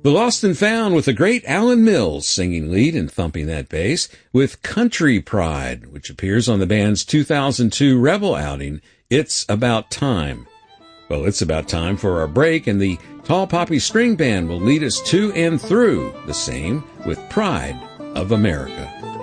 The Lost and Found with the great Alan Mills singing lead and thumping that bass with Country Pride, which appears on the band's 2002 Rebel outing, It's About Time. Well, it's about time for our break, and the Tall Poppy String Band will lead us to and through the same with Pride of America.